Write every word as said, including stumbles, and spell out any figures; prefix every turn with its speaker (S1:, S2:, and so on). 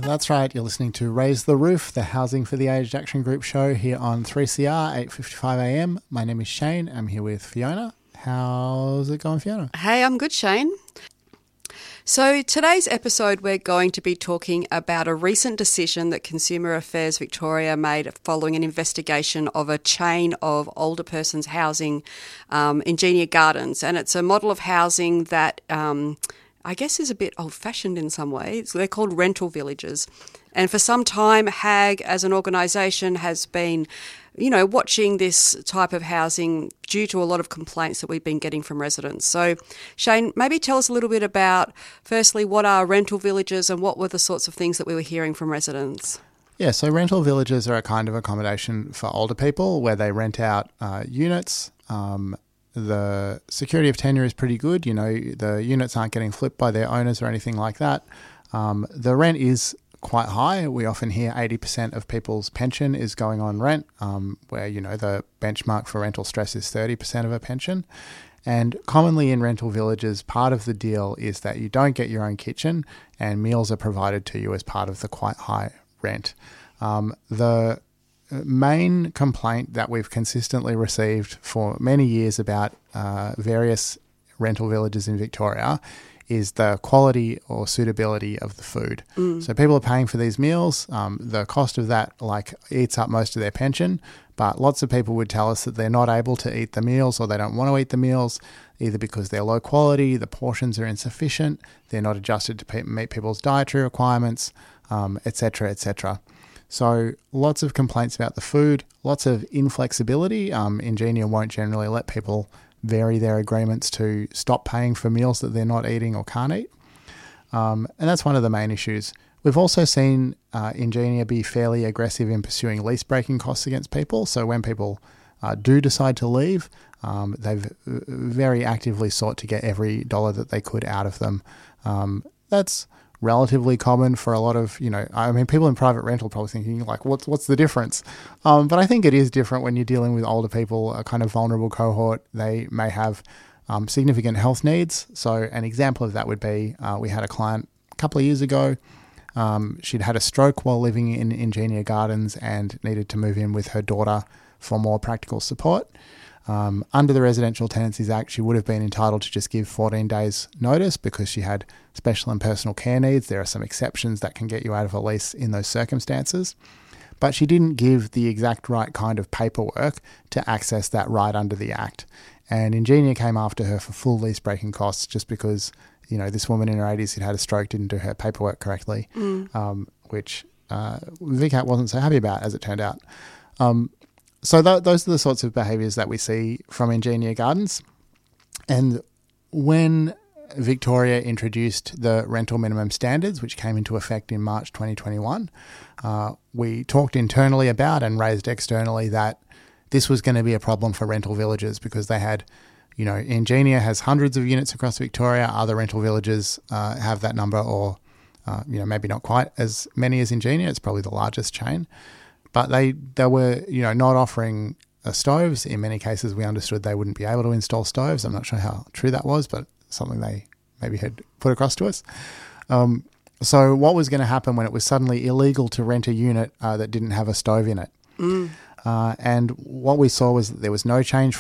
S1: That's right. You're listening to Raise the Roof, the Housing for the Aged Action Group show here on three C R, eight fifty-five a m. My name is Shane. I'm here with Fiona. How's it going, Fiona?
S2: Hey, I'm good, Shane. So today's episode, we're going to be talking about a recent decision that Consumer Affairs Victoria made following an investigation of a chain of older persons housing, um, Ingenia Gardens. And it's a model of housing that um, I guess is a bit old-fashioned in some ways. They're called rental villages. And for some time, H A G as an organisation has been, you know, watching this type of housing due to a lot of complaints that we've been getting from residents. So, Shane, maybe tell us a little bit about, firstly, what are rental villages and what were the sorts of things that we were hearing from residents?
S1: Yeah, so rental villages are a kind of accommodation for older people where they rent out uh, units. Um, the security of tenure is pretty good. You know, the units aren't getting flipped by their owners or anything like that. Um, the rent is quite high. We often hear eighty percent of people's pension is going on rent, um, where, you know, the benchmark for rental stress is thirty percent of a pension. And commonly in rental villages, part of the deal is that you don't get your own kitchen and meals are provided to you as part of the quite high rent. Um, the main complaint that we've consistently received for many years about uh, various rental villages in Victoria is the quality or suitability of the food. Mm. So people are paying for these meals. Um, the cost of that like eats up most of their pension, but lots of people would tell us that they're not able to eat the meals or they don't want to eat the meals, either because they're low quality, the portions are insufficient, they're not adjusted to pe- meet people's dietary requirements, um, et cetera, et cetera. So lots of complaints about the food, lots of inflexibility. Um, Ingenia won't generally let people vary their agreements to stop paying for meals that they're not eating or can't eat. Um, and that's one of the main issues. We've also seen uh, Ingenia be fairly aggressive in pursuing lease breaking costs against people. So when people uh, do decide to leave, um, they've very actively sought to get every dollar that they could out of them. Um, that's relatively common for a lot of, you know, I mean, people in private rental probably thinking like, what's what's the difference? Um, but I think it is different when you're dealing with older people, a kind of vulnerable cohort. They may have um, significant health needs. So an example of that would be, uh, we had a client a couple of years ago. Um, she'd had a stroke while living in Ingenia Gardens and needed to move in with her daughter for more practical support. Um, under the Residential Tenancies Act, she would have been entitled to just give fourteen days notice because she had special and personal care needs. There are some exceptions that can get you out of a lease in those circumstances. But she didn't give the exact right kind of paperwork to access that right under the Act. And Ingenia came after her for full lease breaking costs just because, you know, this woman in her eighties who'd had a stroke didn't do her paperwork correctly, mm. um, which uh, V CAT wasn't so happy about, as it turned out. Um, So th- those are the sorts of behaviours that we see from Ingenia Gardens. And when Victoria introduced the rental minimum standards, which came into effect in March twenty twenty-one, uh, we talked internally about and raised externally that this was going to be a problem for rental villages because they had, you know, Ingenia has hundreds of units across Victoria. Other rental villages uh, have that number or, uh, you know, maybe not quite as many as Ingenia. It's probably the largest chain. But they, they were, you know, not offering uh, stoves. In many cases, we understood they wouldn't be able to install stoves. I'm not sure how true that was, but something they maybe had put across to us. Um, so what was going to happen when it was suddenly illegal to rent a unit uh, that didn't have a stove in it? Mm. Uh, and what we saw was that there was no change